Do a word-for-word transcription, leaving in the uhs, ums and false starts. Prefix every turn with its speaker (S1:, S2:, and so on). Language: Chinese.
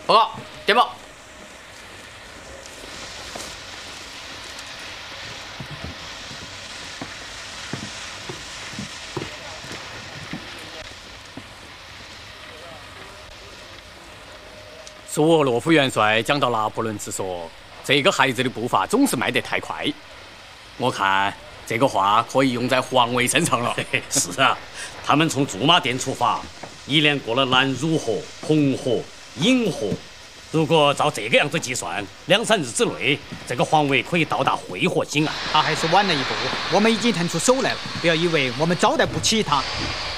S1: 报告，电报。苏俄洛夫元帅讲到拿破仑时说：“这个孩子的步伐总是迈得太快。”我看这个话可以用在黄卫身上了。
S2: 是啊，他们从驻马店出发，一连过了南汝河、红河、颍河。如果照这个样子计算，两三日之内，这个黄卫可以到达会河西岸。
S3: 他还是晚了一步，我们已经腾出手来了。不要以为我们招待不起他。